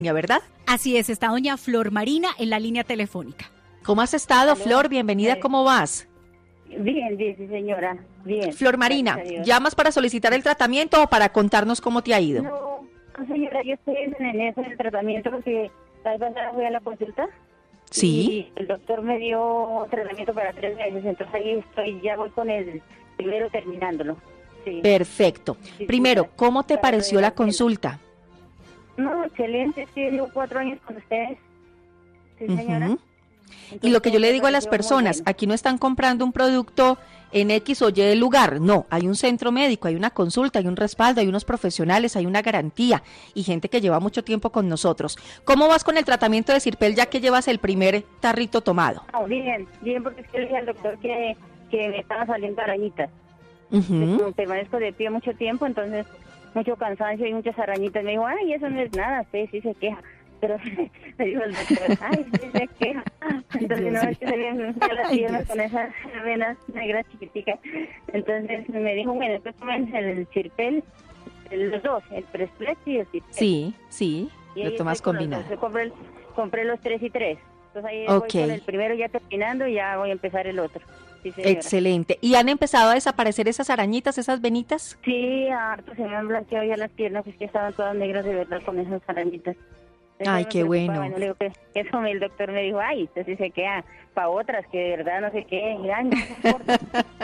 ¿verdad? Así es, está doña Flor Marina en la línea telefónica. ¿Cómo has estado, ¿Aló? Flor? Bienvenida, ¿cómo vas? Bien, sí, señora. Bien. Flor Marina, ¿llamas para solicitar el tratamiento o para contarnos cómo te ha ido? No, señora, yo estoy en eso del tratamiento porque la vez pasada fui a la consulta. Sí. Y el doctor me dio tratamiento para 3 meses, entonces ahí estoy, ya voy con el primero terminándolo. Sí. Perfecto. Sí, Primero, señora. ¿cómo te Para pareció lo de la la pena. consulta? No, excelente, sí, llevo 4 años con ustedes. Sí, señora. Ujú. Y lo que yo le digo a las Entonces, me pareció muy personas, bueno. aquí no están comprando un producto en X o Y lugar, no, hay un centro médico, hay una consulta, hay un respaldo, hay unos profesionales, hay una garantía y gente que lleva mucho tiempo con nosotros. ¿Cómo vas con el tratamiento de Sirpel ya que llevas el primer tarrito tomado? No, bien, bien, porque es que le dije al doctor que me estaban saliendo arañitas. Ujú. Como permanezco de pie mucho tiempo, entonces mucho cansancio y muchas arañitas. Me dijo, ay, eso no es nada, usted sí se queja. Pero me dijo el doctor, ay, sí se queja. Entonces no, es que se ven las piernas con esas venas negras chiquiticas. Entonces me dijo, bueno, después tomen el Sirpel, los dos, el Presplex y el Sirpel. Sí, Y lo ahí tomas estoy con los combinado. dos. Yo compré los 3 y 3. Entonces ahí Ok. voy con el primero ya terminando y ya voy a empezar el otro. Sí, señora. Excelente. ¿Y han empezado a desaparecer esas arañitas, esas venitas? Sí, harto se me han blanqueado ya las piernas, pues que estaban todas negras de verdad con esas arañitas. Entonces, Ay, me qué preocupaba, bueno. no le digo que eso el doctor me dijo, ay, usted sí se queda para otras que de verdad no sé qué, y, ay, no me importa.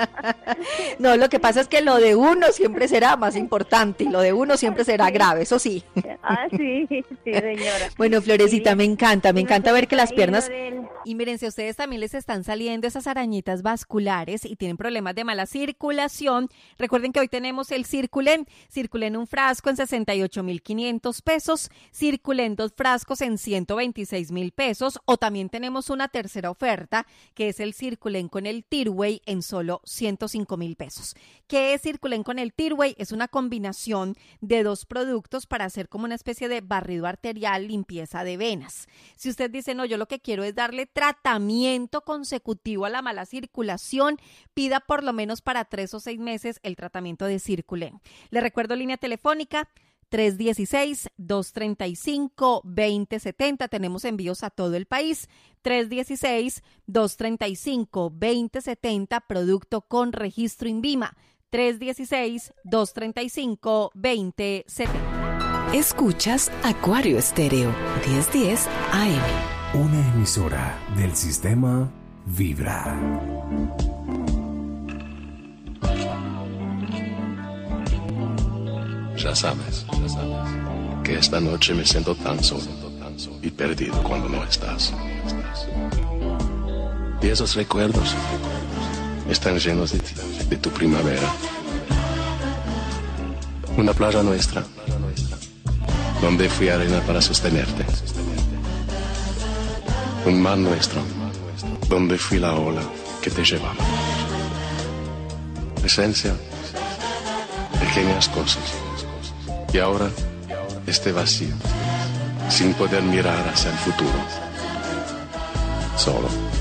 No, lo que pasa es que lo de uno siempre será más importante y lo de uno siempre será grave, eso sí. Ah, sí, sí, señora. Bueno, Florecita, Y- me encanta y no sé, ver que las ahí piernas... lo del- Y miren, si a ustedes también les están saliendo esas arañitas vasculares y tienen problemas de mala circulación, recuerden que hoy tenemos el Circulen. Circulen un frasco en 68.500 pesos, Circulen 2 frascos en 126.000 pesos, o también tenemos una tercera oferta que es el Circulen con el Tirway en solo 105.000 pesos. ¿Qué es Circulen con el Tirway? Es una combinación de 2 productos para hacer como una especie de barrido arterial, limpieza de venas. Si usted dice, no, yo lo que quiero es darle tratamiento consecutivo a la mala circulación, pida por lo menos para 3 o 6 meses el tratamiento de Circulen. Le recuerdo línea telefónica 316-235-2070. Tenemos envíos a todo el país. 316-235-2070, producto con registro INVIMA. 316-235-2070. Escuchas Acuario Estéreo 1010 AM. Una emisora del sistema Vibra. Ya sabes que esta noche me siento tan solo y perdido cuando no estás. Y esos recuerdos están llenos de ti, de tu primavera. Una playa nuestra, donde fui arena para sostenerte. Un mar nuestro, donde fui la ola que te llevaba. Esencia, pequeñas cosas. Y ahora, este vacío, sin poder mirar hacia el futuro. Solo.